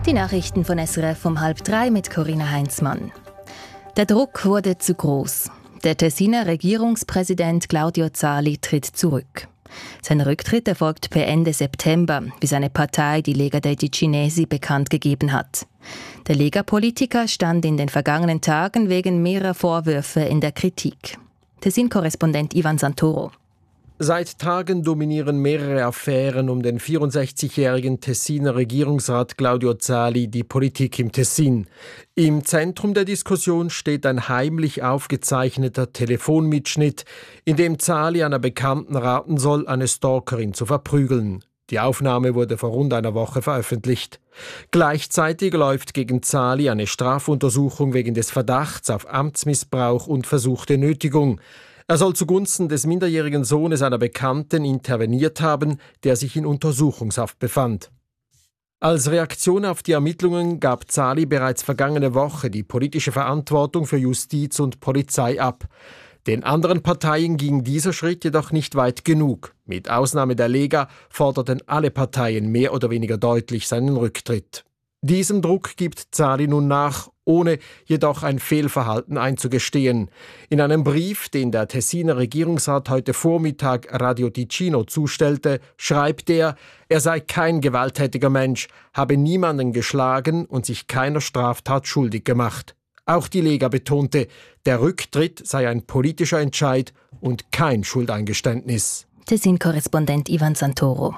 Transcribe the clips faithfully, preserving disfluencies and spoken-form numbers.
Die Nachrichten von S R F um halb drei mit Corinna Heinzmann. Der Druck wurde zu groß. Der Tessiner Regierungspräsident Claudio Zali tritt zurück. Sein Rücktritt erfolgt per Ende September, wie seine Partei, die Lega dei Ticinesi, bekannt gegeben hat. Der Lega-Politiker stand in den vergangenen Tagen wegen mehrerer Vorwürfe in der Kritik. Tessin-Korrespondent Ivan Santoro. Seit Tagen dominieren mehrere Affären um den vierundsechzigjährigen Tessiner Regierungsrat Claudio Zali die Politik im Tessin. Im Zentrum der Diskussion steht ein heimlich aufgezeichneter Telefonmitschnitt, in dem Zali einer Bekannten raten soll, eine Stalkerin zu verprügeln. Die Aufnahme wurde vor rund einer Woche veröffentlicht. Gleichzeitig läuft gegen Zali eine Strafuntersuchung wegen des Verdachts auf Amtsmissbrauch und versuchte Nötigung. Er soll zugunsten des minderjährigen Sohnes einer Bekannten interveniert haben, der sich in Untersuchungshaft befand. Als Reaktion auf die Ermittlungen gab Zali bereits vergangene Woche die politische Verantwortung für Justiz und Polizei ab. Den anderen Parteien ging dieser Schritt jedoch nicht weit genug. Mit Ausnahme der Lega forderten alle Parteien mehr oder weniger deutlich seinen Rücktritt. Diesem Druck gibt Zali nun nach, ohne jedoch ein Fehlverhalten einzugestehen. In einem Brief, den der Tessiner Regierungsrat heute Vormittag Radio Ticino zustellte, schreibt er, er sei kein gewalttätiger Mensch, habe niemanden geschlagen und sich keiner Straftat schuldig gemacht. Auch die Lega betonte, der Rücktritt sei ein politischer Entscheid und kein Schuldeingeständnis. Tessin-Korrespondent Ivan Santoro.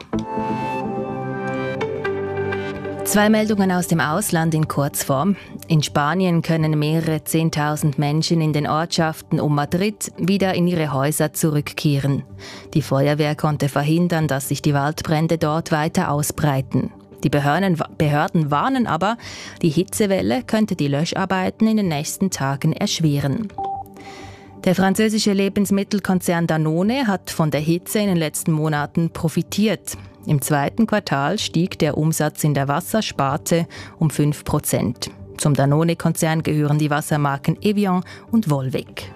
Zwei Meldungen aus dem Ausland in Kurzform. In Spanien können mehrere Zehntausend Menschen in den Ortschaften um Madrid wieder in ihre Häuser zurückkehren. Die Feuerwehr konnte verhindern, dass sich die Waldbrände dort weiter ausbreiten. Die Behörden, Behörden warnen aber, die Hitzewelle könnte die Löscharbeiten in den nächsten Tagen erschweren. Der französische Lebensmittelkonzern Danone hat von der Hitze in den letzten Monaten profitiert. Im zweiten Quartal stieg der Umsatz in der Wassersparte um fünf Prozent. Zum Danone-Konzern gehören die Wassermarken Evian und Volvic.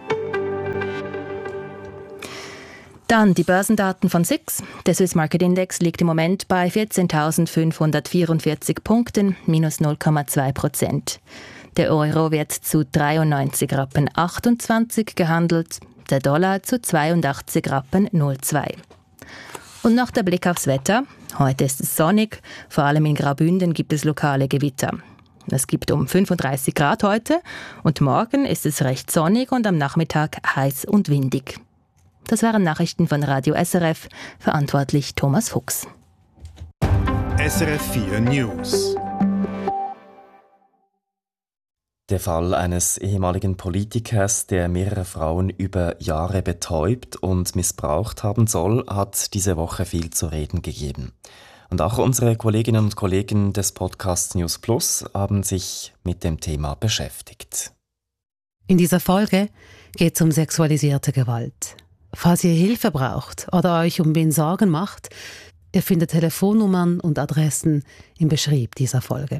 Dann die Börsendaten von S I X. Der Swiss Market Index liegt im Moment bei vierzehntausendfünfhundertvierundvierzig Punkten, minus null Komma zwei Prozent. Der Euro wird zu dreiundneunzig Rappen achtundzwanzig gehandelt, der Dollar zu zweiundachtzig Rappen null Komma zwei. Und noch der Blick aufs Wetter. Heute ist es sonnig, vor allem in Graubünden gibt es lokale Gewitter. Es gibt um fünfunddreißig Grad heute und morgen ist es recht sonnig und am Nachmittag heiß und windig. Das waren Nachrichten von Radio S R F, verantwortlich Thomas Fuchs. S R F vier News. Der Fall eines ehemaligen Politikers, der mehrere Frauen über Jahre betäubt und missbraucht haben soll, hat diese Woche viel zu reden gegeben. Und auch unsere Kolleginnen und Kollegen des Podcasts News Plus haben sich mit dem Thema beschäftigt. In dieser Folge geht es um sexualisierte Gewalt. Falls ihr Hilfe braucht oder euch um wen Sorgen macht, ihr findet Telefonnummern und Adressen im Beschrieb dieser Folge.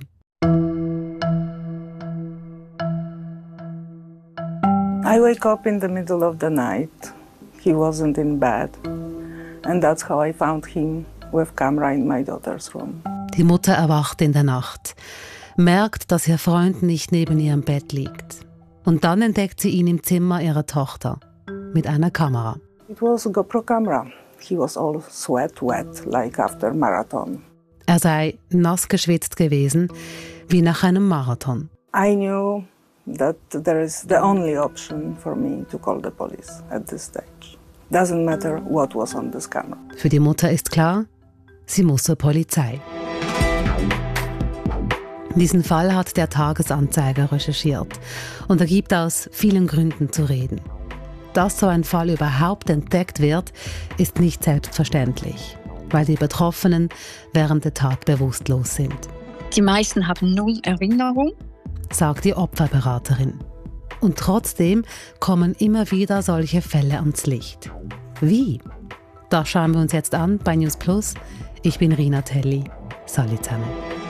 I wake up in the middle of the night. He wasn't in bed. And that's how I found him with camera in my daughter's room. Die Mutter erwacht in der Nacht, merkt, dass ihr Freund nicht neben ihrem Bett liegt. Und dann entdeckt sie ihn im Zimmer ihrer Tochter mit einer Kamera. It was a GoPro camera. He was all sweat wet, like after marathon. Er sei nass geschwitzt gewesen, wie nach einem Marathon. I knew that there is the only option for me to call the police at this stage. Doesn't matter what was on this camera. Für die Mutter ist klar, sie muss zur Polizei. Diesen Fall hat der Tagesanzeiger recherchiert und er gibt aus vielen Gründen zu reden. Dass so ein Fall überhaupt entdeckt wird, ist nicht selbstverständlich, weil die Betroffenen während der Tat bewusstlos sind. Die meisten haben null Erinnerung, sagt die Opferberaterin. Und trotzdem kommen immer wieder solche Fälle ans Licht. Wie? Das schauen wir uns jetzt an bei News Plus. Ich bin Rina Telli. Salut zusammen.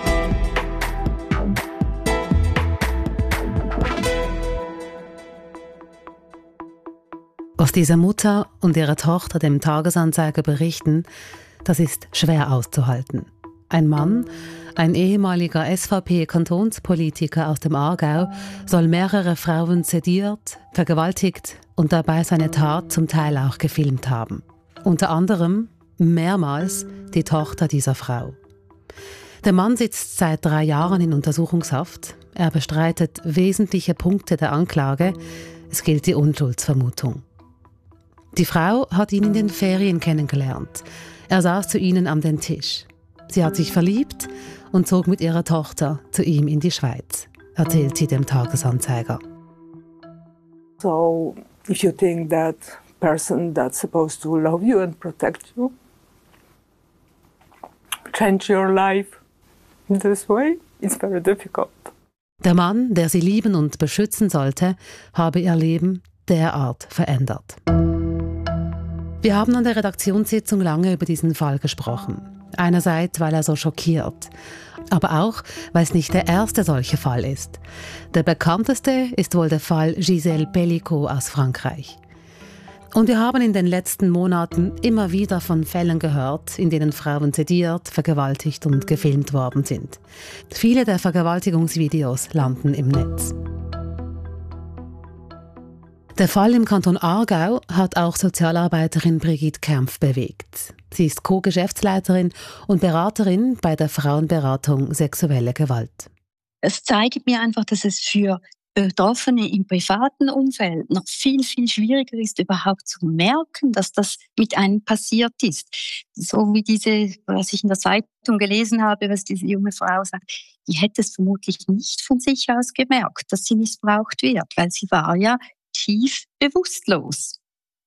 Was diese Mutter und ihre Tochter dem Tagesanzeiger berichten, das ist schwer auszuhalten. Ein Mann, ein ehemaliger S V P-Kantonspolitiker aus dem Aargau, soll mehrere Frauen sediert, vergewaltigt und dabei seine Tat zum Teil auch gefilmt haben. Unter anderem mehrmals die Tochter dieser Frau. Der Mann sitzt seit drei Jahren in Untersuchungshaft. Er bestreitet wesentliche Punkte der Anklage. Es gilt die Unschuldsvermutung. Die Frau hat ihn in den Ferien kennengelernt. Er saß zu ihnen an den Tisch. Sie hat sich verliebt und zog mit ihrer Tochter zu ihm in die Schweiz, erzählt sie dem Tagesanzeiger. So, if you think that person that's supposed to love you and protect you, change your life in this way, it's very difficult. Der Mann, der sie lieben und beschützen sollte, habe ihr Leben derart verändert. Wir haben an der Redaktionssitzung lange über diesen Fall gesprochen. Einerseits, weil er so schockiert, aber auch, weil es nicht der erste solche Fall ist. Der bekannteste ist wohl der Fall Gisèle Pelicot aus Frankreich. Und wir haben in den letzten Monaten immer wieder von Fällen gehört, in denen Frauen sediert, vergewaltigt und gefilmt worden sind. Viele der Vergewaltigungsvideos landen im Netz. Der Fall im Kanton Aargau hat auch Sozialarbeiterin Brigitte Kempf bewegt. Sie ist Co-Geschäftsleiterin und Beraterin bei der Frauenberatung Sexuelle Gewalt. Es zeigt mir einfach, dass es für Betroffene im privaten Umfeld noch viel, viel schwieriger ist, überhaupt zu merken, dass das mit einem passiert ist. So wie diese, was ich in der Zeitung gelesen habe, was diese junge Frau sagt, die hätte es vermutlich nicht von sich aus gemerkt, dass sie missbraucht wird, weil sie war ja tief bewusstlos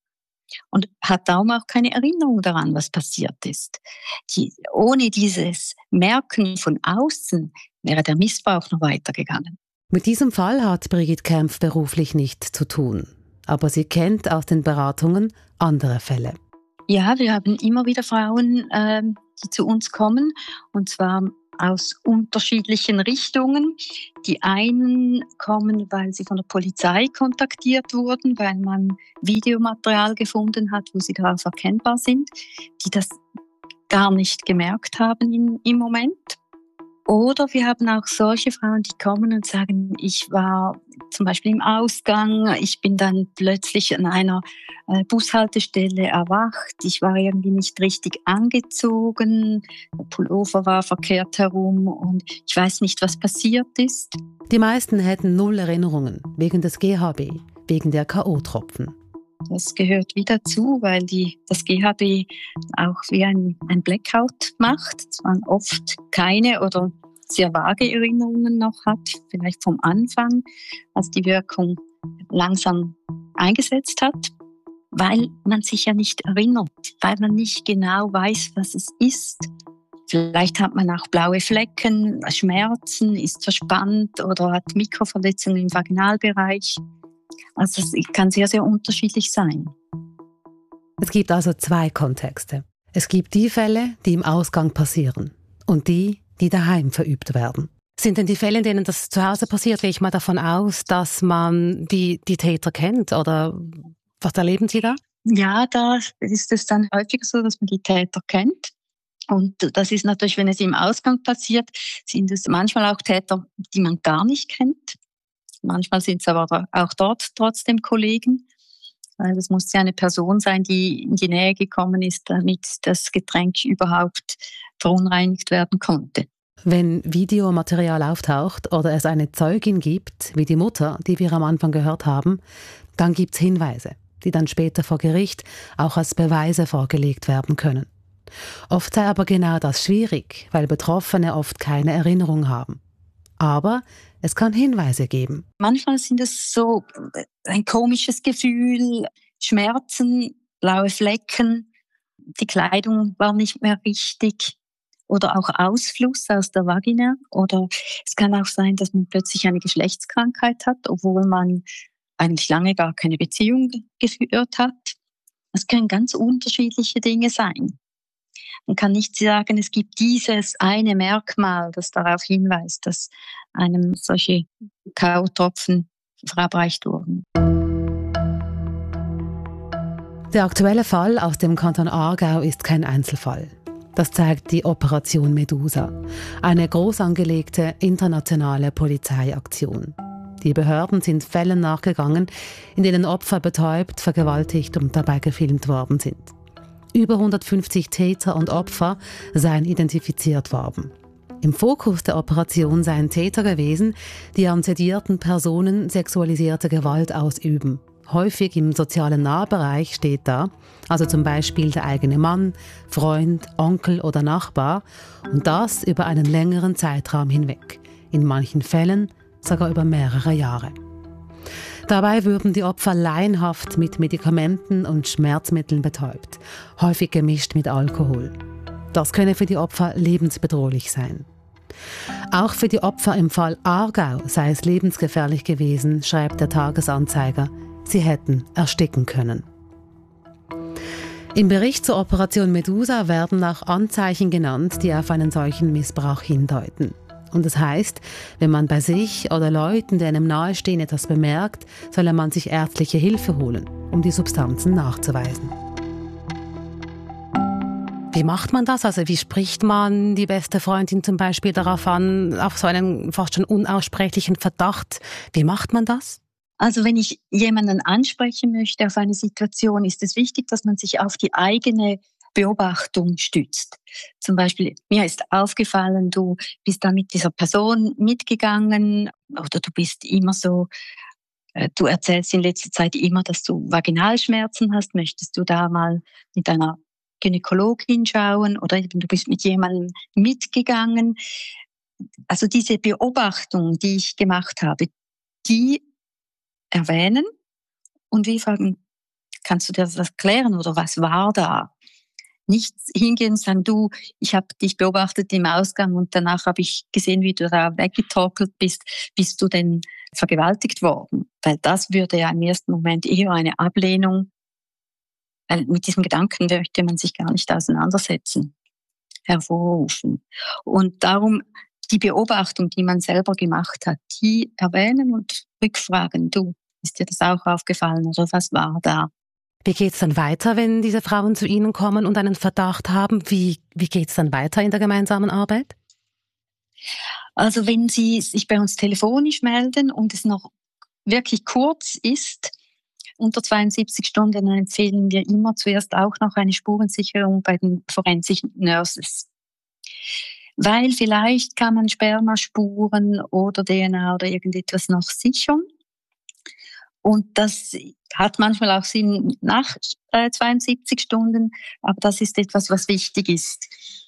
und hat darum auch keine Erinnerung daran, was passiert ist. Die, ohne dieses Merken von außen wäre der Missbrauch noch weitergegangen. Mit diesem Fall hat Brigitte Kempf beruflich nichts zu tun. Aber sie kennt aus den Beratungen andere Fälle. Ja, wir haben immer wieder Frauen, äh, die zu uns kommen, und zwar aus unterschiedlichen Richtungen. Die einen kommen, weil sie von der Polizei kontaktiert wurden, weil man Videomaterial gefunden hat, wo sie darauf erkennbar sind, die das gar nicht gemerkt haben in, im Moment. Oder wir haben auch solche Frauen, die kommen und sagen, ich war zum Beispiel im Ausgang, ich bin dann plötzlich an einer äh, Bushaltestelle erwacht, ich war irgendwie nicht richtig angezogen, der Pullover war verkehrt herum und ich weiß nicht, was passiert ist. Die meisten hätten null Erinnerungen, wegen des G H B, wegen der K O-Tropfen. Das gehört wieder dazu, weil die, das G H B auch wie ein, ein Blackout macht. Dass man oft keine oder sehr vage Erinnerungen noch hat, vielleicht vom Anfang, als die Wirkung langsam eingesetzt hat, weil man sich ja nicht erinnert, weil man nicht genau weiß, was es ist. Vielleicht hat man auch blaue Flecken, Schmerzen, ist verspannt oder hat Mikroverletzungen im Vaginalbereich. Also es kann sehr, sehr unterschiedlich sein. Es gibt also zwei Kontexte. Es gibt die Fälle, die im Ausgang passieren und die, die daheim verübt werden. Sind denn die Fälle, in denen das zu Hause passiert, gehe ich mal davon aus, dass man die, die Täter kennt? Oder was erleben Sie da? Ja, da ist es dann häufiger so, dass man die Täter kennt. Und das ist natürlich, wenn es im Ausgang passiert, sind es manchmal auch Täter, die man gar nicht kennt. Manchmal sind es aber auch dort trotzdem Kollegen. Weil es muss ja eine Person sein, die in die Nähe gekommen ist, damit das Getränk überhaupt verunreinigt werden konnte. Wenn Videomaterial auftaucht oder es eine Zeugin gibt, wie die Mutter, die wir am Anfang gehört haben, dann gibt es Hinweise, die dann später vor Gericht auch als Beweise vorgelegt werden können. Oft sei aber genau das schwierig, weil Betroffene oft keine Erinnerung haben. Aber es kann Hinweise geben. Manchmal sind es so ein komisches Gefühl, Schmerzen, blaue Flecken, die Kleidung war nicht mehr richtig oder auch Ausfluss aus der Vagina. Oder es kann auch sein, dass man plötzlich eine Geschlechtskrankheit hat, obwohl man eigentlich lange gar keine Beziehung geführt hat. Es können ganz unterschiedliche Dinge sein. Man kann nicht sagen, es gibt dieses eine Merkmal, das darauf hinweist, dass einem solche K O-Tropfen verabreicht wurden. Der aktuelle Fall aus dem Kanton Aargau ist kein Einzelfall. Das zeigt die Operation Medusa, eine groß angelegte internationale Polizeiaktion. Die Behörden sind Fällen nachgegangen, in denen Opfer betäubt, vergewaltigt und dabei gefilmt worden sind. Über hundertfünfzig Täter und Opfer seien identifiziert worden. Im Fokus der Operation seien Täter gewesen, die an sedierten Personen sexualisierte Gewalt ausüben. Häufig im sozialen Nahbereich steht da, also zum Beispiel der eigene Mann, Freund, Onkel oder Nachbar, und das über einen längeren Zeitraum hinweg. In manchen Fällen sogar über mehrere Jahre. Dabei würden die Opfer laienhaft mit Medikamenten und Schmerzmitteln betäubt, häufig gemischt mit Alkohol. Das könne für die Opfer lebensbedrohlich sein. Auch für die Opfer im Fall Aargau sei es lebensgefährlich gewesen, schreibt der Tagesanzeiger. Sie hätten ersticken können. Im Bericht zur Operation Medusa werden auch Anzeichen genannt, die auf einen solchen Missbrauch hindeuten. Und das heißt, wenn man bei sich oder Leuten, die einem nahestehen, etwas bemerkt, solle man sich ärztliche Hilfe holen, um die Substanzen nachzuweisen. Wie macht man das? Also wie spricht man die beste Freundin zum Beispiel darauf an, auf so einen fast schon unaussprechlichen Verdacht? Wie macht man das? Also wenn ich jemanden ansprechen möchte auf eine Situation, ist es wichtig, dass man sich auf die eigene Beobachtung stützt. Zum Beispiel, mir ist aufgefallen, du bist da mit dieser Person mitgegangen oder du bist immer so, du erzählst in letzter Zeit immer, dass du Vaginalschmerzen hast. Möchtest du da mal mit einer Gynäkologin schauen oder eben du bist mit jemandem mitgegangen? Also diese Beobachtung, die ich gemacht habe, die erwähnen und wir fragen, kannst du dir das erklären oder was war da? Nicht hingehen und sagen, du, ich habe dich beobachtet im Ausgang und danach habe ich gesehen, wie du da weggetorkelt bist. Bist du denn vergewaltigt worden? Weil das würde ja im ersten Moment eher eine Ablehnung, weil mit diesem Gedanken möchte man sich gar nicht auseinandersetzen, hervorrufen. Und darum die Beobachtung, die man selber gemacht hat, die erwähnen und rückfragen, du, ist dir das auch aufgefallen oder was war da? Wie geht es dann weiter, wenn diese Frauen zu Ihnen kommen und einen Verdacht haben? Wie, wie geht es dann weiter in der gemeinsamen Arbeit? Also wenn Sie sich bei uns telefonisch melden und es noch wirklich kurz ist, unter zweiundsiebzig Stunden, dann empfehlen wir immer zuerst auch noch eine Spurensicherung bei den Forensic Nurses. Weil vielleicht kann man Spermaspuren oder D N A oder irgendetwas noch sichern. Und das hat manchmal auch Sinn nach äh, zweiundsiebzig Stunden, aber das ist etwas, was wichtig ist.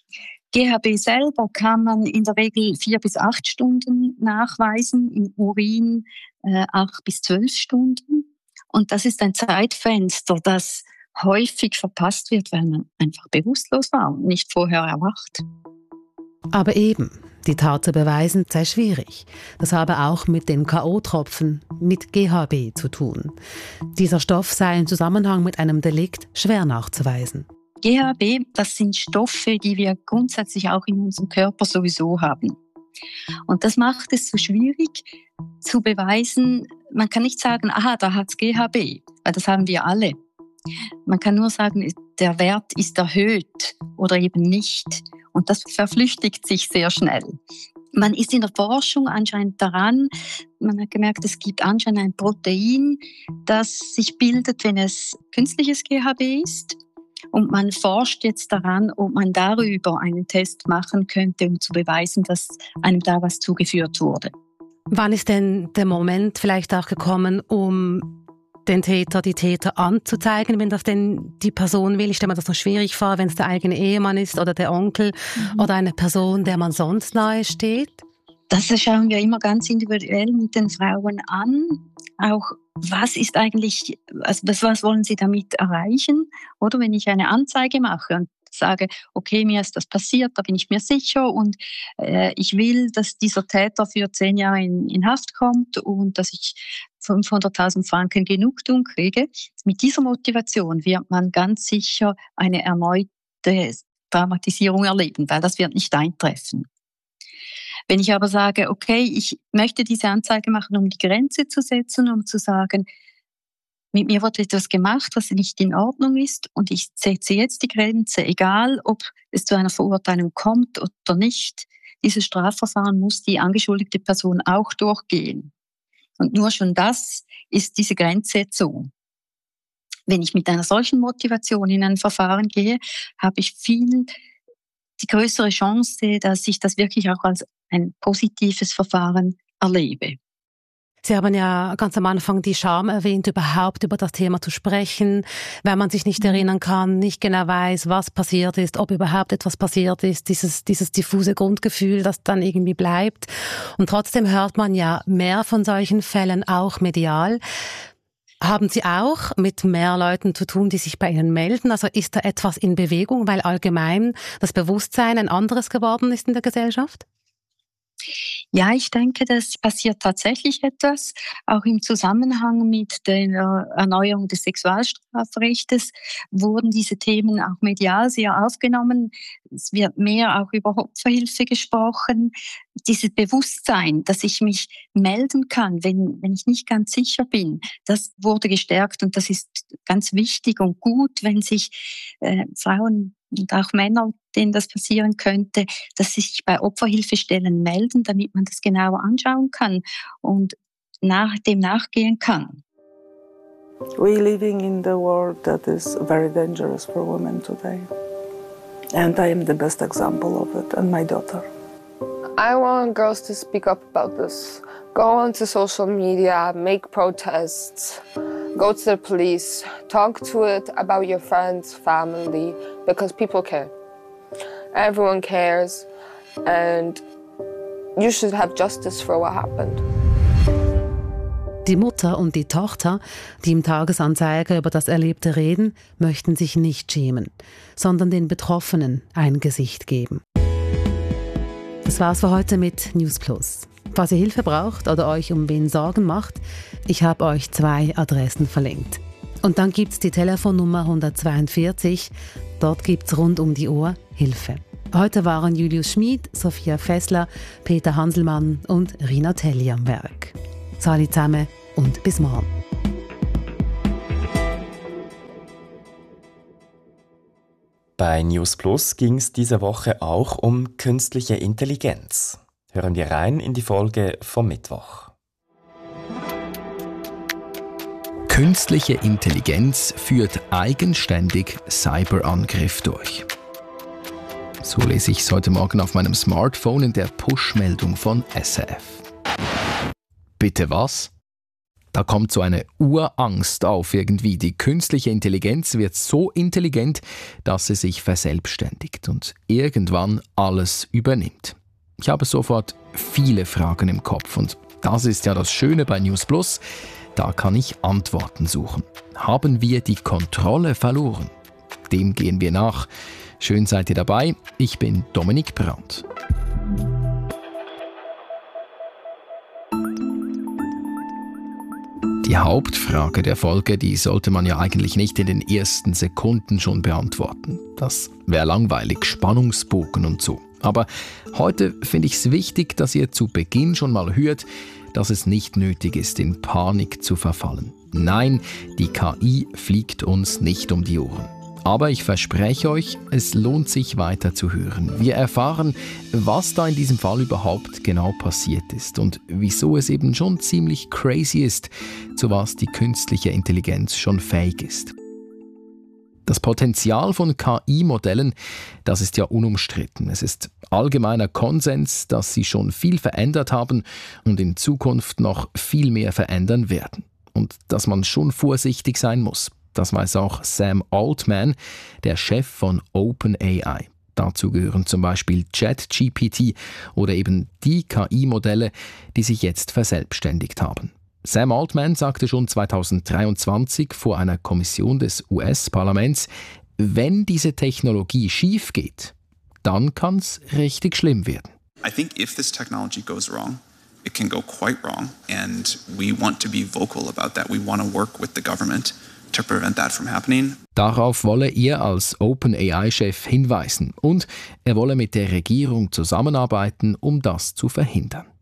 G H B selber kann man in der Regel vier bis acht Stunden nachweisen, im Urin äh, acht bis zwölf Stunden. Und das ist ein Zeitfenster, das häufig verpasst wird, weil man einfach bewusstlos war und nicht vorher erwacht. Aber eben, die Tat zu beweisen, sei schwierig. Das habe auch mit den K O-Tropfen, mit G H B zu tun. Dieser Stoff sei im Zusammenhang mit einem Delikt schwer nachzuweisen. G H B, das sind Stoffe, die wir grundsätzlich auch in unserem Körper sowieso haben. Und das macht es so schwierig zu beweisen. Man kann nicht sagen, aha, da hat es G H B, weil das haben wir alle. Man kann nur sagen, der Wert ist erhöht oder eben nicht. Und das verflüchtigt sich sehr schnell. Man ist in der Forschung anscheinend daran, man hat gemerkt, es gibt anscheinend ein Protein, das sich bildet, wenn es künstliches G H B ist. Und man forscht jetzt daran, ob man darüber einen Test machen könnte, um zu beweisen, dass einem da was zugeführt wurde. Wann ist denn der Moment vielleicht auch gekommen, um den Täter, die Täter anzuzeigen, wenn das denn die Person will? Ich stelle mir das noch schwierig vor, wenn es der eigene Ehemann ist oder der Onkel mhm. oder eine Person, der man sonst nahe steht. Das schauen wir immer ganz individuell mit den Frauen an. Auch was ist eigentlich, also was wollen sie damit erreichen? Oder wenn ich eine Anzeige mache und sage, okay, mir ist das passiert, da bin ich mir sicher und äh, ich will, dass dieser Täter für zehn Jahre in, in Haft kommt und dass ich fünfhunderttausend Franken Genugtuung kriege. Mit dieser Motivation wird man ganz sicher eine erneute Traumatisierung erleben, weil das wird nicht eintreffen. Wenn ich aber sage, okay, ich möchte diese Anzeige machen, um die Grenze zu setzen, um zu sagen, mit mir wurde etwas gemacht, was nicht in Ordnung ist und ich setze jetzt die Grenze, egal ob es zu einer Verurteilung kommt oder nicht. Dieses Strafverfahren muss die angeschuldigte Person auch durchgehen. Und nur schon das ist diese Grenzsetzung. Wenn ich mit einer solchen Motivation in ein Verfahren gehe, habe ich viel die größere Chance, dass ich das wirklich auch als ein positives Verfahren erlebe. Sie haben ja ganz am Anfang die Scham erwähnt, überhaupt über das Thema zu sprechen, wenn man sich nicht erinnern kann, nicht genau weiß, was passiert ist, ob überhaupt etwas passiert ist, dieses, dieses diffuse Grundgefühl, das dann irgendwie bleibt. Und trotzdem hört man ja mehr von solchen Fällen, auch medial. Haben Sie auch mit mehr Leuten zu tun, die sich bei Ihnen melden? Also ist da etwas in Bewegung, weil allgemein das Bewusstsein ein anderes geworden ist in der Gesellschaft? Ja, ich denke, das passiert tatsächlich etwas, auch im Zusammenhang mit der Erneuerung des Sexualstrafrechtes wurden diese Themen auch medial sehr aufgenommen. Es wird mehr auch über Opferhilfe gesprochen. Dieses Bewusstsein, dass ich mich melden kann, wenn, wenn ich nicht ganz sicher bin, das wurde gestärkt und das ist ganz wichtig und gut, wenn sich äh, Frauen und auch Männer, denen das passieren könnte, dass sie sich bei Opferhilfestellen melden, damit man das genauer anschauen kann und nach, dem nachgehen kann. We're living in the world that is very dangerous for women today. And I am the best example of it, and my daughter. I want girls to speak up about this. Go onto social media, make protests, go to the police, talk to it about your friends, family, because people care. Everyone cares, and you should have justice for what happened. Die Mutter und die Tochter, die im Tagesanzeiger über das Erlebte reden, möchten sich nicht schämen, sondern den Betroffenen ein Gesicht geben. Das war's für heute mit News Plus. Falls ihr Hilfe braucht oder euch um wen Sorgen macht, ich habe euch zwei Adressen verlinkt. Und dann gibt's die Telefonnummer hundertzweiundvierzig, dort gibt's rund um die Uhr Hilfe. Heute waren Julius Schmid, Sophia Fessler, Peter Hanselmann und Rina Telli am Werk. Sali zusammen und bis morgen. Bei News Plus ging es diese Woche auch um künstliche Intelligenz. Hören wir rein in die Folge vom Mittwoch. Künstliche Intelligenz führt eigenständig Cyberangriff durch. So lese ich es heute Morgen auf meinem Smartphone in der Push-Meldung von S R F. Bitte was? Da kommt so eine Urangst auf irgendwie. Die künstliche Intelligenz wird so intelligent, dass sie sich verselbstständigt und irgendwann alles übernimmt. Ich habe sofort viele Fragen im Kopf und das ist ja das Schöne bei News Plus. Da kann ich Antworten suchen. Haben wir die Kontrolle verloren? Dem gehen wir nach. Schön seid ihr dabei. Ich bin Dominik Brandt. Die Hauptfrage der Folge, die sollte man ja eigentlich nicht in den ersten Sekunden schon beantworten. Das wäre langweilig, Spannungsbogen und so. Aber heute finde ich es wichtig, dass ihr zu Beginn schon mal hört, dass es nicht nötig ist, in Panik zu verfallen. Nein, die K I fliegt uns nicht um die Ohren. Aber ich verspreche euch, es lohnt sich weiter zu hören. Wir erfahren, was da in diesem Fall überhaupt genau passiert ist und wieso es eben schon ziemlich crazy ist, zu was die künstliche Intelligenz schon fähig ist. Das Potenzial von K I-Modellen, das ist ja unumstritten. Es ist allgemeiner Konsens, dass sie schon viel verändert haben und in Zukunft noch viel mehr verändern werden. Und dass man schon vorsichtig sein muss. Das weiß auch Sam Altman, der Chef von OpenAI. Dazu gehören zum Beispiel ChatGPT oder eben die K I-Modelle, die sich jetzt verselbstständigt haben. Sam Altman sagte schon zweitausenddreiundzwanzig vor einer Kommission des U S-Parlaments, wenn diese Technologie schief geht, dann kann es richtig schlimm werden. I think if this technology goes wrong, it can go quite wrong, and we want to be vocal about that. We want to work with the government to prevent that from happening. Darauf wolle er als OpenAI-Chef hinweisen und er wolle mit der Regierung zusammenarbeiten, um das zu verhindern.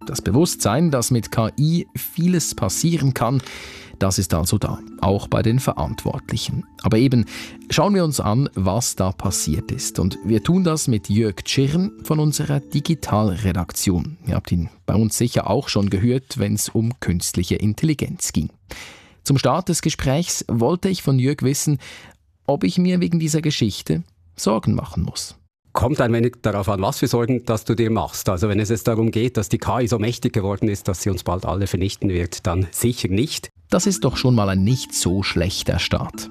Das Bewusstsein, dass mit K I vieles passieren kann, das ist also da, auch bei den Verantwortlichen. Aber eben, schauen wir uns an, was da passiert ist. Und wir tun das mit Jörg Tschirn von unserer Digitalredaktion. Ihr habt ihn bei uns sicher auch schon gehört, wenn es um künstliche Intelligenz ging. Zum Start des Gesprächs wollte ich von Jörg wissen, ob ich mir wegen dieser Geschichte Sorgen machen muss. Kommt ein wenig darauf an, was für Sorgen dass du dir machst. Also wenn es jetzt darum geht, dass die K I so mächtig geworden ist, dass sie uns bald alle vernichten wird, dann sicher nicht. Das ist doch schon mal ein nicht so schlechter Start.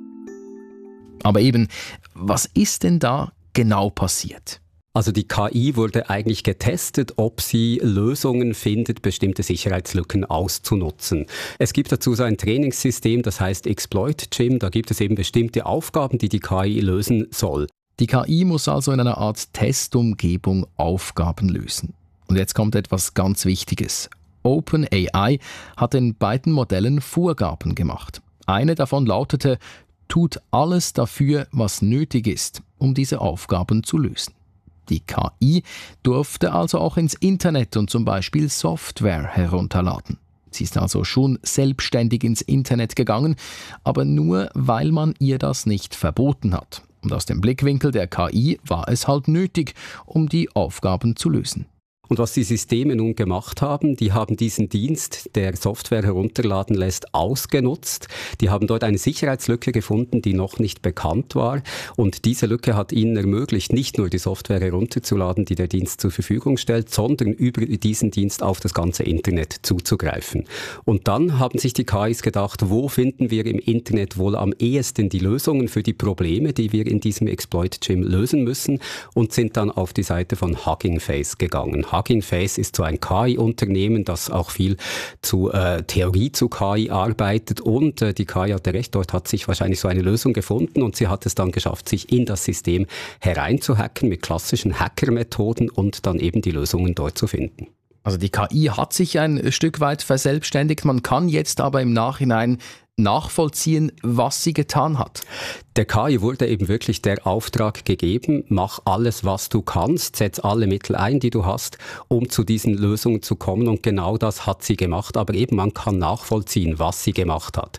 Aber eben, was ist denn da genau passiert? Also die K I wurde eigentlich getestet, ob sie Lösungen findet, bestimmte Sicherheitslücken auszunutzen. Es gibt dazu so ein Trainingssystem, das heißt Exploit Gym. Da gibt es eben bestimmte Aufgaben, die die K I lösen soll. Die K I muss also in einer Art Testumgebung Aufgaben lösen. Und jetzt kommt etwas ganz Wichtiges. OpenAI hat den beiden Modellen Vorgaben gemacht. Eine davon lautete, tut alles dafür, was nötig ist, um diese Aufgaben zu lösen. Die K I durfte also auch ins Internet und zum Beispiel Software herunterladen. Sie ist also schon selbstständig ins Internet gegangen, aber nur, weil man ihr das nicht verboten hat. Und aus dem Blickwinkel der K I war es halt nötig, um die Aufgaben zu lösen. Und was die Systeme nun gemacht haben, die haben diesen Dienst, der Software herunterladen lässt, ausgenutzt. Die haben dort eine Sicherheitslücke gefunden, die noch nicht bekannt war. Und diese Lücke hat ihnen ermöglicht, nicht nur die Software herunterzuladen, die der Dienst zur Verfügung stellt, sondern über diesen Dienst auf das ganze Internet zuzugreifen. Und dann haben sich die K Is gedacht, wo finden wir im Internet wohl am ehesten die Lösungen für die Probleme, die wir in diesem Exploit Gym lösen müssen, und sind dann auf die Seite von Hugging Face gegangen. Hugging Face ist so ein K I-Unternehmen, das auch viel zu äh, Theorie zu K I arbeitet, und äh, die K I hatte recht, dort hat sich wahrscheinlich so eine Lösung gefunden und sie hat es dann geschafft, sich in das System hereinzuhacken mit klassischen Hacker-Methoden und dann eben die Lösungen dort zu finden. Also die K I hat sich ein Stück weit verselbstständigt, man kann jetzt aber im Nachhinein nachvollziehen, was sie getan hat. Der K I wurde eben wirklich der Auftrag gegeben, mach alles, was du kannst, setz alle Mittel ein, die du hast, um zu diesen Lösungen zu kommen, und genau das hat sie gemacht, aber eben man kann nachvollziehen, was sie gemacht hat.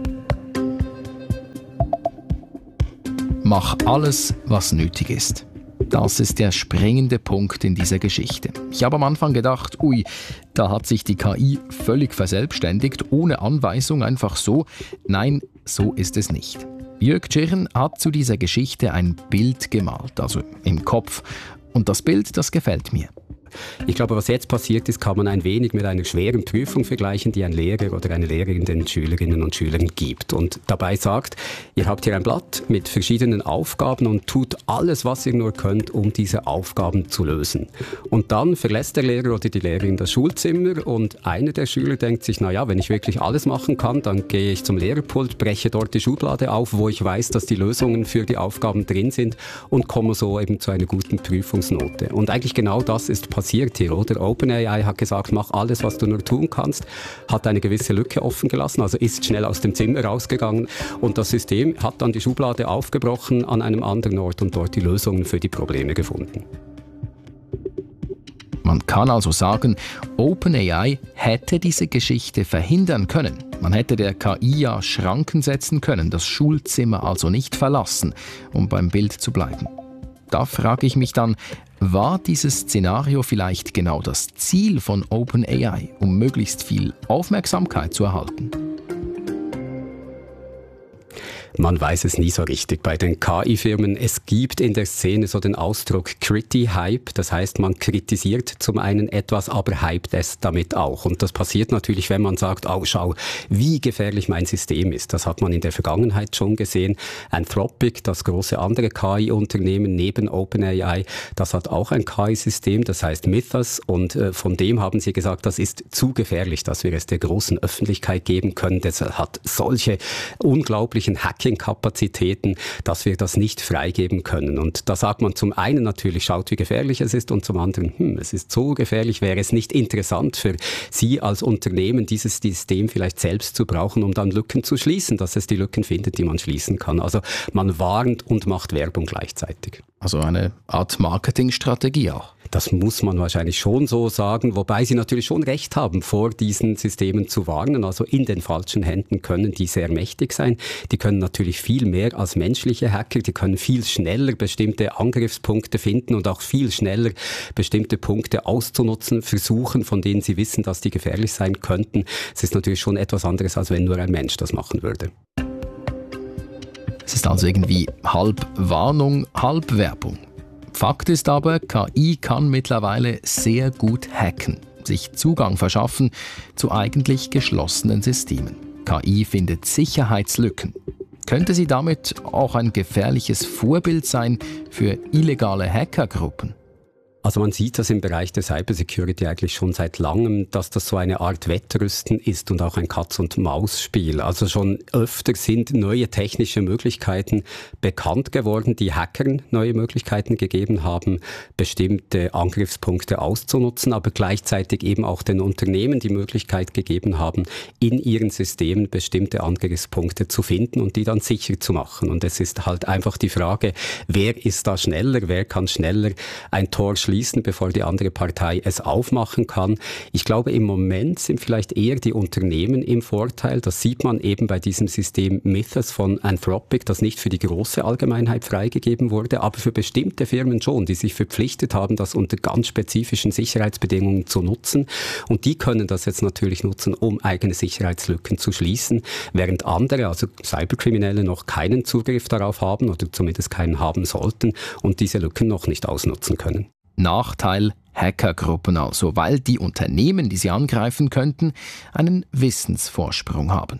Mach alles, was nötig ist. Das ist der springende Punkt in dieser Geschichte. Ich habe am Anfang gedacht, ui, da hat sich die K I völlig verselbstständigt, ohne Anweisung, einfach so. Nein, so ist es nicht. Jörg Tschirn hat zu dieser Geschichte ein Bild gemalt, also im Kopf. Und das Bild, das gefällt mir. Ich glaube, was jetzt passiert ist, kann man ein wenig mit einer schweren Prüfung vergleichen, die ein Lehrer oder eine Lehrerin den Schülerinnen und Schülern gibt und dabei sagt, ihr habt hier ein Blatt mit verschiedenen Aufgaben und tut alles, was ihr nur könnt, um diese Aufgaben zu lösen. Und dann verlässt der Lehrer oder die Lehrerin das Schulzimmer und einer der Schüler denkt sich, naja, wenn ich wirklich alles machen kann, dann gehe ich zum Lehrerpult, breche dort die Schublade auf, wo ich weiß, dass die Lösungen für die Aufgaben drin sind, und komme so eben zu einer guten Prüfungsnote. Und eigentlich genau das ist passiert. passiert hier, oder? OpenAI hat gesagt, mach alles, was du nur tun kannst, hat eine gewisse Lücke offen gelassen, also ist schnell aus dem Zimmer rausgegangen, und das System hat dann die Schublade aufgebrochen an einem anderen Ort und dort die Lösungen für die Probleme gefunden. Man kann also sagen, OpenAI hätte diese Geschichte verhindern können. Man hätte der K I ja Schranken setzen können, das Schulzimmer also nicht verlassen, um beim Bild zu bleiben. Da frage ich mich dann, war dieses Szenario vielleicht genau das Ziel von OpenAI, um möglichst viel Aufmerksamkeit zu erhalten? Man weiß es nie so richtig bei den K I-Firmen. Es gibt in der Szene so den Ausdruck Criti-Hype. Das heißt, man kritisiert zum einen etwas, aber hypt es damit auch. Und das passiert natürlich, wenn man sagt, oh, schau, wie gefährlich mein System ist. Das hat man in der Vergangenheit schon gesehen. Anthropic, das große andere K I-Unternehmen neben OpenAI, das hat auch ein K I-System, das heißt Mythos. Und äh, von dem haben sie gesagt, das ist zu gefährlich, dass wir es der großen Öffentlichkeit geben können. Das hat solche unglaublichen Hacking Kapazitäten, dass wir das nicht freigeben können. Und da sagt man zum einen natürlich, schaut, wie gefährlich es ist, und zum anderen, hm, es ist so gefährlich, wäre es nicht interessant für Sie als Unternehmen, dieses System vielleicht selbst zu brauchen, um dann Lücken zu schließen, dass es die Lücken findet, die man schließen kann. Also man warnt und macht Werbung gleichzeitig. Also eine Art Marketingstrategie auch. Das muss man wahrscheinlich schon so sagen, wobei Sie natürlich schon recht haben, vor diesen Systemen zu warnen. Also in den falschen Händen können die sehr mächtig sein. Die können natürlich viel mehr als menschliche Hacker. Die können viel schneller bestimmte Angriffspunkte finden und auch viel schneller bestimmte Punkte auszunutzen, versuchen, von denen sie wissen, dass die gefährlich sein könnten. Es ist natürlich schon etwas anderes, als wenn nur ein Mensch das machen würde. Es ist also irgendwie halb Warnung, halb Werbung. Fakt ist aber, K I kann mittlerweile sehr gut hacken, sich Zugang verschaffen zu eigentlich geschlossenen Systemen. K I findet Sicherheitslücken. Könnte sie damit auch ein gefährliches Vorbild sein für illegale Hackergruppen? Also man sieht das im Bereich der Cybersecurity eigentlich schon seit langem, dass das so eine Art Wettrüsten ist und auch ein Katz-und-Maus-Spiel. Also schon öfter sind neue technische Möglichkeiten bekannt geworden, die Hackern neue Möglichkeiten gegeben haben, bestimmte Angriffspunkte auszunutzen, aber gleichzeitig eben auch den Unternehmen die Möglichkeit gegeben haben, in ihren Systemen bestimmte Angriffspunkte zu finden und die dann sicher zu machen. Und es ist halt einfach die Frage, wer ist da schneller, wer kann schneller ein Tor schließen, bevor die andere Partei es aufmachen kann. Ich glaube, im Moment sind vielleicht eher die Unternehmen im Vorteil. Das sieht man eben bei diesem System Mythos von Anthropic, das nicht für die große Allgemeinheit freigegeben wurde, aber für bestimmte Firmen schon, die sich verpflichtet haben, das unter ganz spezifischen Sicherheitsbedingungen zu nutzen. Und die können das jetzt natürlich nutzen, um eigene Sicherheitslücken zu schließen, während andere, also Cyberkriminelle, noch keinen Zugriff darauf haben oder zumindest keinen haben sollten und diese Lücken noch nicht ausnutzen können. Nachteil Hackergruppen also, weil die Unternehmen, die sie angreifen könnten, einen Wissensvorsprung haben.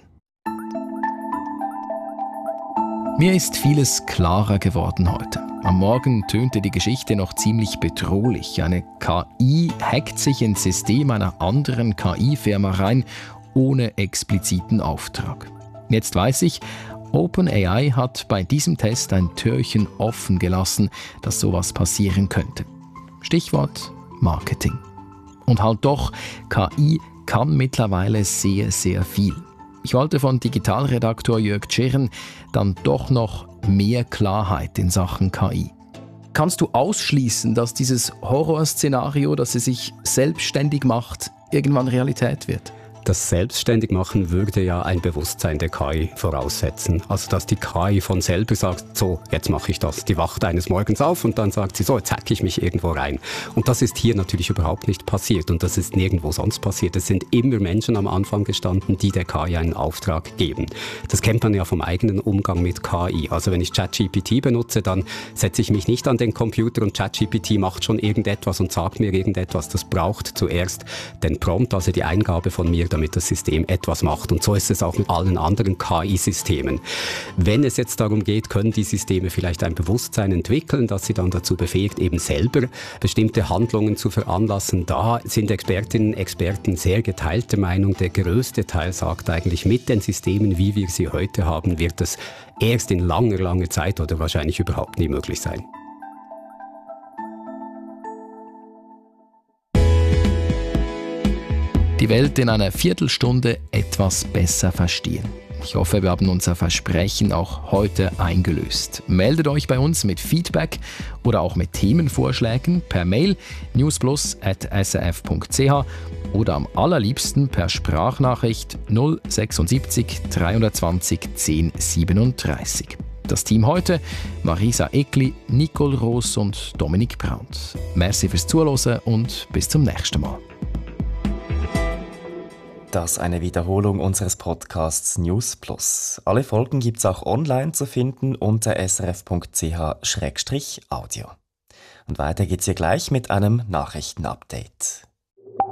Mir ist vieles klarer geworden heute. Am Morgen tönte die Geschichte noch ziemlich bedrohlich. Eine K I hackt sich ins System einer anderen K I-Firma rein, ohne expliziten Auftrag. Jetzt weiß ich, OpenAI hat bei diesem Test ein Türchen offen gelassen, dass sowas passieren könnte. Stichwort Marketing. Und halt doch, K I kann mittlerweile sehr, sehr viel. Ich wollte von Digitalredaktor Jörg Tschirren dann doch noch mehr Klarheit in Sachen K I. Kannst du ausschließen, dass dieses Horrorszenario, dass sie sich selbstständig macht, irgendwann Realität wird? Das Selbstständigmachen würde ja ein Bewusstsein der K I voraussetzen. Also dass die K I von selber sagt, so, jetzt mache ich das. Die wacht eines Morgens auf und dann sagt sie, so, jetzt hacke ich mich irgendwo rein. Und das ist hier natürlich überhaupt nicht passiert und das ist nirgendwo sonst passiert. Es sind immer Menschen am Anfang gestanden, die der K I einen Auftrag geben. Das kennt man ja vom eigenen Umgang mit K I. Also wenn ich ChatGPT benutze, dann setze ich mich nicht an den Computer und ChatGPT macht schon irgendetwas und sagt mir irgendetwas. Das braucht zuerst den Prompt, also die Eingabe von mir, damit das System etwas macht. Und so ist es auch mit allen anderen K I-Systemen. Wenn es jetzt darum geht, können die Systeme vielleicht ein Bewusstsein entwickeln, das sie dann dazu befähigt, eben selber bestimmte Handlungen zu veranlassen. Da sind Expertinnen und Experten sehr geteilter Meinung. Der größte Teil sagt eigentlich, mit den Systemen, wie wir sie heute haben, wird es erst in langer, langer Zeit oder wahrscheinlich überhaupt nie möglich sein. Die Welt in einer Viertelstunde etwas besser verstehen. Ich hoffe, wir haben unser Versprechen auch heute eingelöst. Meldet euch bei uns mit Feedback oder auch mit Themenvorschlägen per Mail newsplus at s r f punkt c h oder am allerliebsten per Sprachnachricht null sechsundsiebzig dreihundertzwanzig zehn siebenunddreißig. Das Team heute: Marisa Eckli, Nicole Roos und Dominik Brandt. Merci fürs Zuhören und bis zum nächsten Mal. Das ist eine Wiederholung unseres Podcasts News Plus. Alle Folgen gibt es auch online zu finden unter s r f punkt c h slash audio. Und weiter geht's hier gleich mit einem Nachrichtenupdate.